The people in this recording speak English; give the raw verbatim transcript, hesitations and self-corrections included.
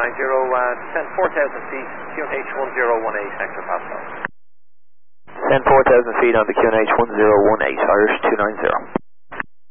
nine zero, uh, descend four thousand feet, Q N H one zero one eight, Hector Pascal. Send four thousand feet on the Q N H one zero one eight, Irish two nine zero.